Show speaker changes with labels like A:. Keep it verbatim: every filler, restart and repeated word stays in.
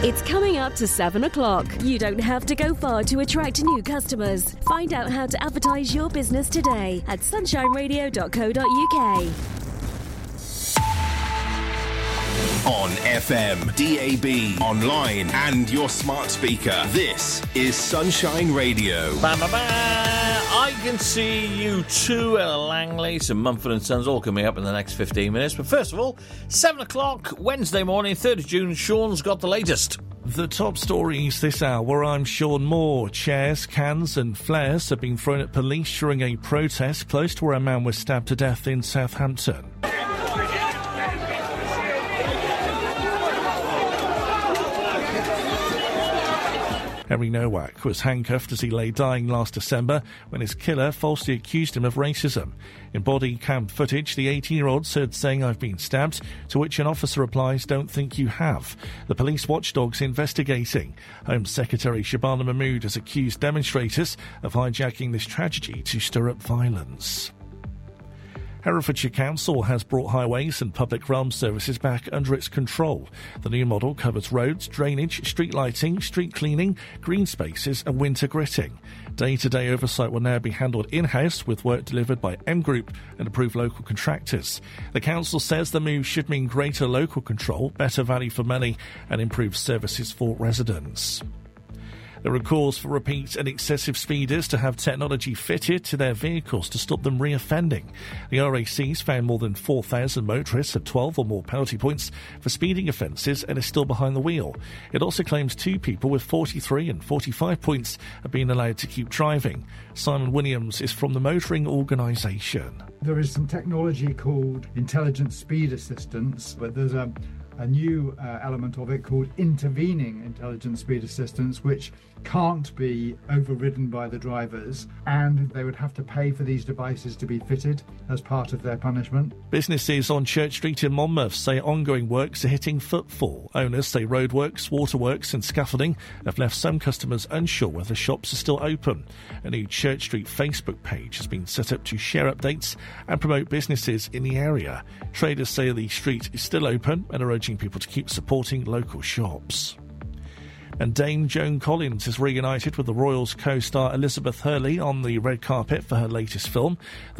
A: It's coming up to seven o'clock. You don't have to go far to attract new customers. Find out how to advertise your business today at sunshine radio dot co dot uk.
B: On F M, D A B, online and your smart speaker. This is Sunshine Radio.
C: Ba, ba, ba. I can see you too, Ella Langley, some Mumford and Sons, all coming up in the next fifteen minutes. But first of all, seven o'clock, Wednesday morning, third of June, Sean's got the latest.
D: The top stories this hour, I'm Sean Moore. Chairs, cans and flares have been thrown at police during a protest close to where a man was stabbed to death in Southampton. Henry Nowak was handcuffed as he lay dying last December when his killer falsely accused him of racism. In body cam footage, the eighteen-year-old said, saying, "I've been stabbed," to which an officer replies, "Don't think you have." The police watchdog's investigating. Home Secretary Shabana Mahmood has accused demonstrators of hijacking this tragedy to stir up violence. Herefordshire Council has brought highways and public realm services back under its control. The new model covers roads, drainage, street lighting, street cleaning, green spaces and winter gritting. Day-to-day oversight will now be handled in-house with work delivered by M Group and approved local contractors. The council says the move should mean greater local control, better value for money and improved services for residents. There are calls for repeat and excessive speeders to have technology fitted to their vehicles to stop them re-offending. The R A C's found more than four thousand motorists have twelve or more penalty points for speeding offences and are still behind the wheel. It also claims two people with forty-three and forty-five points have been allowed to keep driving. Simon Williams is from the Motoring Organisation.
E: There is some technology called intelligent speed assistance, but there's a a new uh, element of it called intervening intelligent speed assistance, which can't be overridden by the drivers, and they would have to pay for these devices to be fitted as part of their punishment.
D: Businesses on Church Street in Monmouth say ongoing works are hitting footfall. Owners say roadworks, waterworks and scaffolding have left some customers unsure whether shops are still open. A new Church Street Facebook page has been set up to share updates and promote businesses in the area. Traders say the street is still open and are urging people to keep supporting local shops. And Dame Joan Collins is reunited with the Royals co-star Elizabeth Hurley on the red carpet for her latest film. The